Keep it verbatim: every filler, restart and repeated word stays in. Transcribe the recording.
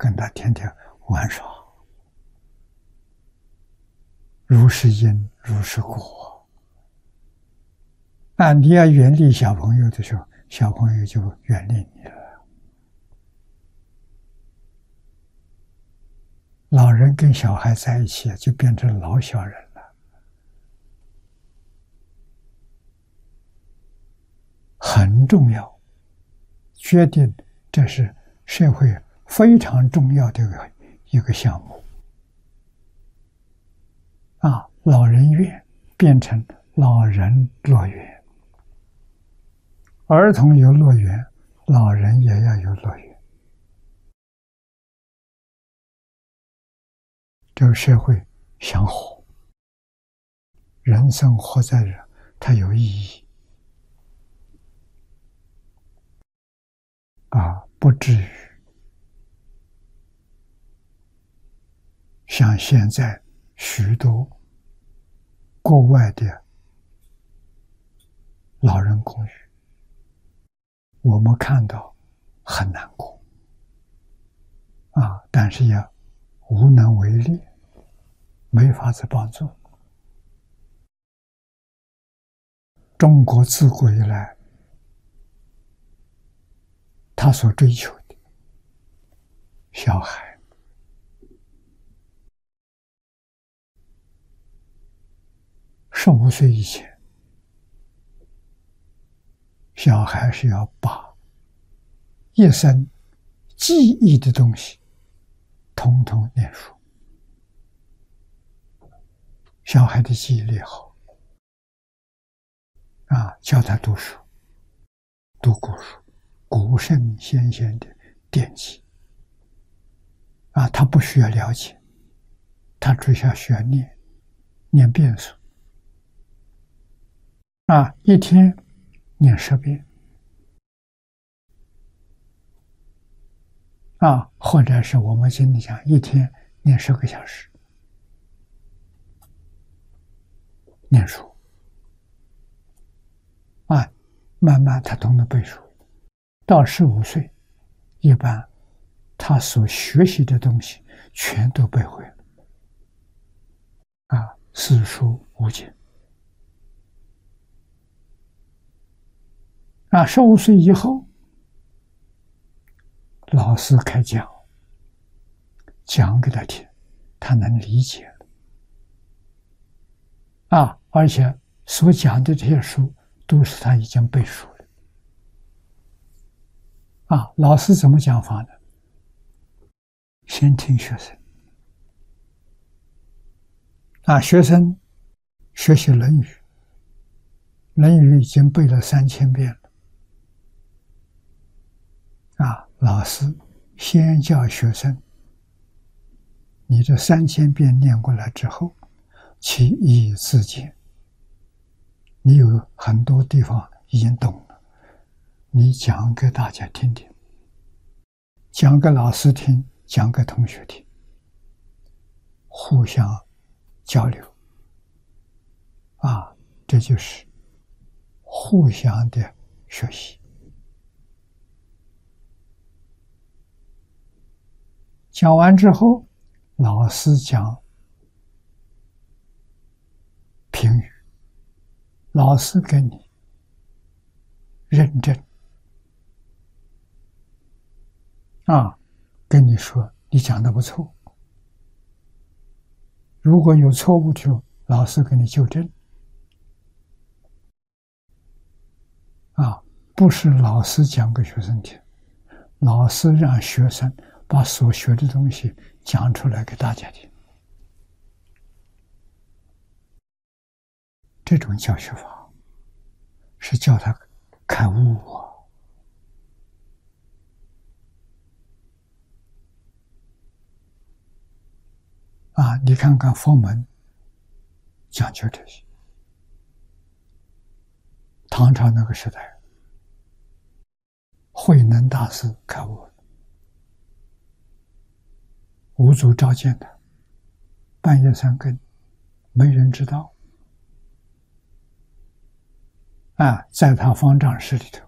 跟他天天玩耍，如是因，如是果。啊，你要远离小朋友的时候，小朋友就远离你了。老人跟小孩在一起，就变成老小人了，很重要，决定这是社会非常重要的一个一个项目。啊，老人院变成老人乐园，儿童有乐园，老人也要有乐园。这个社会想活，人生活在这，它有意义啊，不至于像现在许多国外的老人公寓，我们看到很难过啊，但是也无能为力，没法子帮助。中国自古以来，他所追求的小孩，十五岁以前，小孩是要把一生记忆的东西统统念书。小孩的记忆力好啊，教他读书，读古书，古圣先贤的典籍啊，他不需要了解，他只需要念，念遍数啊，一天念十遍啊，或者是我们今天讲一天念十个小时念书啊，慢慢他懂得背书。到十五岁，一般他所学习的东西全都背会了啊，四书五经啊。十五岁以后，老师开讲，讲给他听，他能理解了啊，而且所讲的这些书都是他已经背熟了啊。老师怎么讲法呢？先听学生啊，学生学习《论语》，《论语》已经背了三千遍了啊。老师先教学生，你这三千遍念过来之后，其义自见。你有很多地方已经懂了，你讲给大家听听，讲给老师听，讲给同学听，互相交流啊，这就是互相的学习。讲完之后，老师讲评语，老师跟你认证啊，跟你说你讲的不错，如果有错误就老师给你纠正啊，不是老师讲给学生听，老师让学生把所学的东西讲出来给大家听。这种教学法是叫他开悟啊！啊，你看看佛门讲究这些。唐朝那个时代，慧能大师开悟了，五祖召见他，半夜三更，没人知道。啊，在他方丈室里头，